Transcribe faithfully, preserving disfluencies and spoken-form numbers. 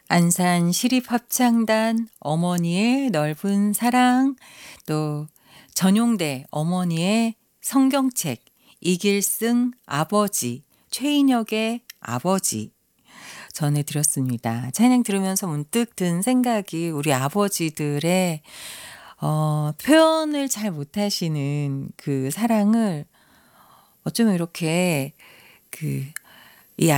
안산 시립합창단 어머니의 넓은 사랑, 또 전용대 어머니의 성경책, 이길승 아버지, 최인혁의 아버지 전해드렸습니다. 찬양 들으면서 문득 든 생각이 우리 아버지들의 어, 표현을 잘 못하시는 그 사랑을 어쩌면 이렇게 그